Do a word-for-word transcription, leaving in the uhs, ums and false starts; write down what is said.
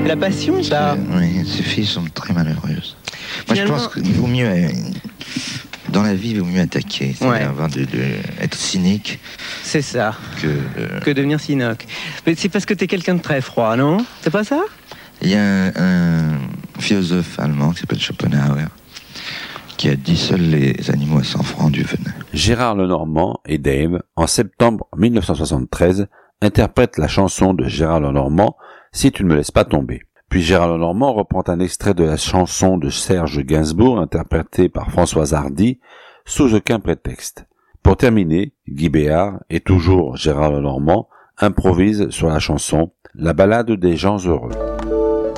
la passion, ça. Oui, ces filles sont très malheureuses. Moi, Finalement... je pense qu'il vaut mieux... Euh, dans la vie, il vaut mieux attaquer. C'est ouais. avant de, de être cynique. C'est ça. Que, euh... que devenir cynique. Mais c'est parce que t'es quelqu'un de très froid, non? C'est pas ça? Il y a un, un philosophe allemand qui s'appelle Schopenhauer qui a dit « Seuls les animaux à sang froid ont du venin ». Gérard Lenormand et Dave, en septembre mille neuf cent soixante-treize, interprètent la chanson de Gérard Lenormand « Si tu ne me laisses pas tomber ». Puis Gérard Lenormand reprend un extrait de la chanson de Serge Gainsbourg, interprétée par Françoise Hardy, sous aucun prétexte. Pour terminer, Guy Béard, et toujours Gérard Lenormand, improvise sur la chanson « La ballade des gens heureux ».